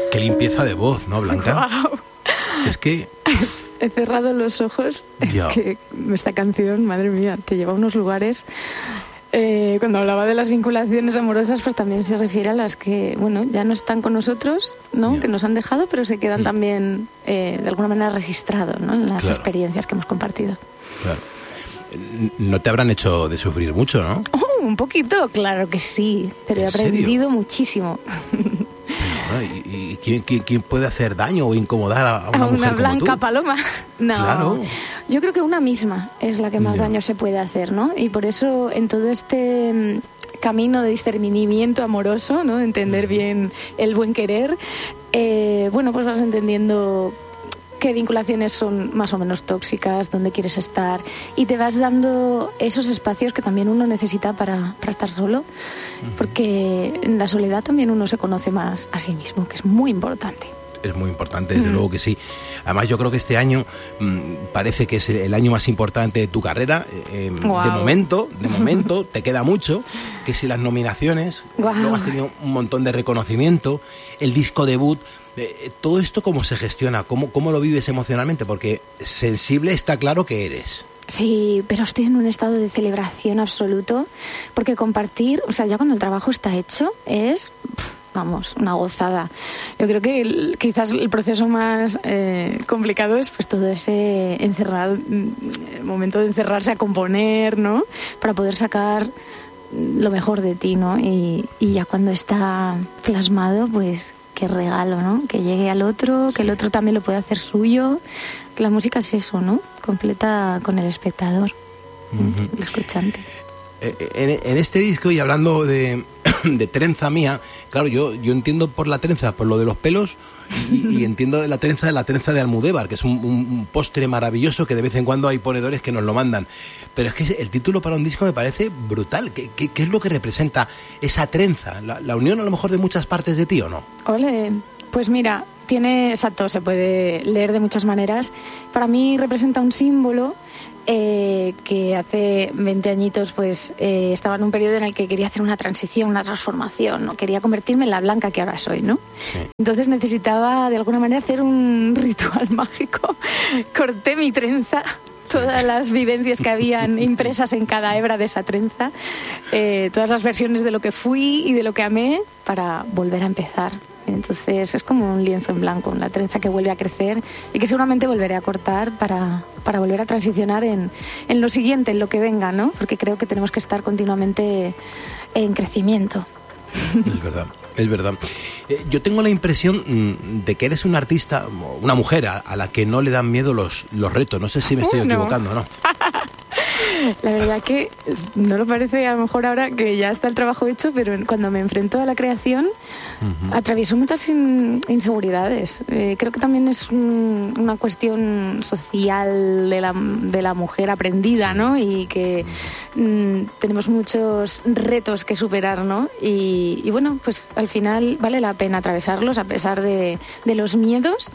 Qué limpieza de voz, ¿no, Blanca? Wow. Es que... He cerrado los ojos. Ya. Es que esta canción, madre mía, te lleva a unos lugares... cuando hablaba de las vinculaciones amorosas, pues también se refiere a las que, bueno, ya no están con nosotros, ¿no? Ya. Que nos han dejado, pero se quedan también, de alguna manera, registrados, ¿no? En las Claro. experiencias que hemos compartido. Claro. No te habrán hecho de sufrir mucho, ¿no? Oh, un poquito, claro que sí, pero he ¿En serio? aprendido muchísimo. Bueno, ¿y quién puede hacer daño o incomodar a una A mujer una como blanca tú? paloma. No, Claro. yo creo que una misma es la que más Ya. daño se puede hacer, ¿no? Y por eso en todo este camino de discernimiento amoroso, ¿no? Entender bien el buen querer, bueno, pues vas entendiendo qué vinculaciones son más o menos tóxicas, dónde quieres estar, y te vas dando esos espacios que también uno necesita para estar solo, porque en la soledad también uno se conoce más a sí mismo, que es muy importante. Es muy importante, desde luego que sí. Además, yo creo que este año parece que es el año más importante de tu carrera. Guau. De momento, te queda mucho. Que si las nominaciones, Guau. luego has tenido un montón de reconocimiento, el disco debut. Todo esto, ¿cómo se gestiona? ¿Cómo lo vives emocionalmente? Porque sensible está claro que eres. Sí, pero estoy en un estado de celebración absoluto, porque compartir, o sea, ya cuando el trabajo está hecho, es, vamos, una gozada. Yo creo que quizás el proceso más complicado es pues todo ese momento de encerrarse a componer, ¿no? Para poder sacar lo mejor de ti, ¿no? Y ya cuando está plasmado, pues qué regalo, ¿no? Que llegue al otro, que el otro también lo pueda hacer suyo. Que la música es eso, ¿no? Completa con el espectador, el escuchante. En este disco, y hablando de trenza mía, claro, yo entiendo por la trenza, por lo de los pelos, y entiendo de la trenza de Almudévar, que es un postre maravilloso que de vez en cuando hay ponedores que nos lo mandan. Pero es que el título para un disco me parece brutal. ¿Qué es lo que representa esa trenza? ¿La unión a lo mejor de muchas partes de ti o no? Ole, pues mira, exacto, se puede leer de muchas maneras. Para mí representa un símbolo que hace 20 añitos pues estaba en un periodo en el que quería hacer una transición, una transformación, ¿no? Quería convertirme en la Blanca que ahora soy, ¿no? Sí. Entonces necesitaba de alguna manera hacer un ritual mágico. Corté mi trenza, todas las vivencias que habían impresas en cada hebra de esa trenza, todas las versiones de lo que fui y de lo que amé para volver a empezar. Entonces es como un lienzo en blanco, una trenza que vuelve a crecer y que seguramente volveré a cortar para volver a transicionar en lo siguiente, en lo que venga, ¿no? Porque creo que tenemos que estar continuamente en crecimiento. Es verdad, es verdad. Yo tengo la impresión de que eres una artista, una mujer a la que no le dan miedo los retos. No sé si me estoy equivocando o no. La verdad que no lo parece a lo mejor ahora que ya está el trabajo hecho, pero cuando me enfrento a la creación atravieso muchas inseguridades. Creo que también es una cuestión social de la mujer aprendida, ¿no? Y que tenemos muchos retos que superar, ¿no? Y bueno, pues al final vale la pena atravesarlos a pesar de los miedos.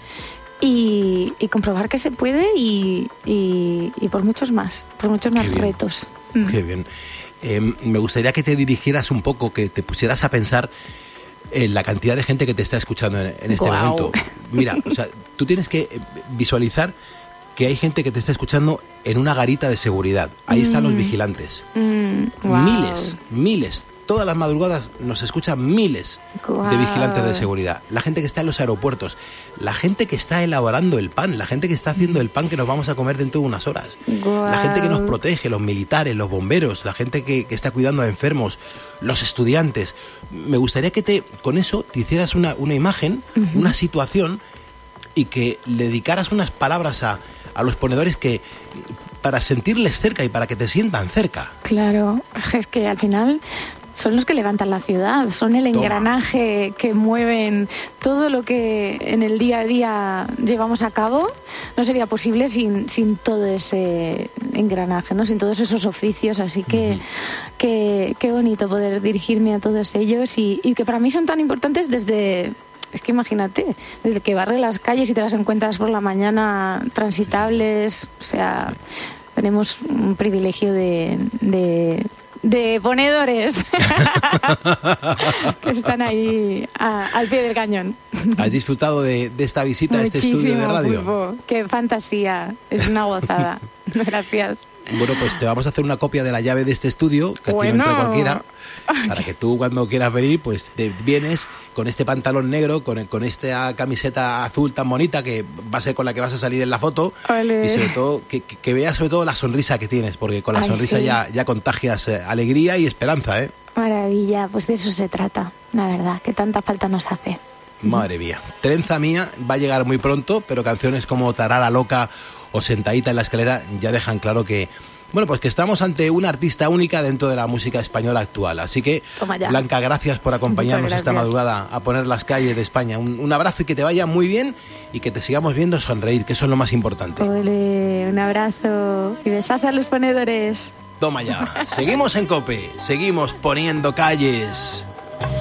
Y comprobar que se puede y por muchos más retos. Qué bien. Me gustaría que te dirigieras un poco, que te pusieras a pensar en la cantidad de gente que te está escuchando en este momento. Mira, o sea, tú tienes que visualizar que hay gente que te está escuchando en una garita de seguridad. Ahí están los vigilantes. Wow. Miles. Todas las madrugadas nos escuchan miles de vigilantes de seguridad. La gente que está en los aeropuertos, la gente que está elaborando el pan, la gente que está haciendo el pan que nos vamos a comer dentro de unas horas, la gente que nos protege, los militares, los bomberos, la gente que está cuidando a enfermos, los estudiantes. Me gustaría que con eso te hicieras una imagen, una situación, y que le dedicaras unas palabras a los ponedores para sentirles cerca y para que te sientan cerca. Claro, es que al final son los que levantan la ciudad, son el engranaje que mueven todo lo que en el día a día llevamos a cabo. No sería posible sin todo ese engranaje, ¿no? Sin todos esos oficios, así que qué bonito poder dirigirme a todos ellos y que para mí son tan importantes desde... Es que imagínate, desde que barre las calles y te las encuentras por la mañana transitables, o sea, tenemos un privilegio de de ponedores que están ahí al pie del cañón. ¿Has disfrutado de esta visita a este estudio de radio? Pulpo. Qué fantasía, es una gozada. Gracias. Bueno, pues te vamos a hacer una copia de la llave de este estudio, que aquí no entra cualquiera, para que tú cuando quieras venir, pues te vienes con este pantalón negro, con esta camiseta azul tan bonita que va a ser con la que vas a salir en la foto. Olé. Y sobre todo que veas sobre todo la sonrisa que tienes, porque con la sonrisa sí. ya contagias alegría y esperanza, ¿eh? Maravilla, pues de eso se trata, la verdad, que tanta falta nos hace. Madre mía. Trenza Mía va a llegar muy pronto, pero canciones como Tarara Loca o Sentadita en la escalera ya dejan claro que, bueno, pues que estamos ante una artista única dentro de la música española actual. Así que, Blanca, gracias por acompañarnos esta madrugada a poner las calles de España. Un abrazo y que te vaya muy bien y que te sigamos viendo sonreír, que eso es lo más importante. Ole, un abrazo y besazo a los ponedores. Toma ya. Seguimos en COPE, seguimos poniendo calles.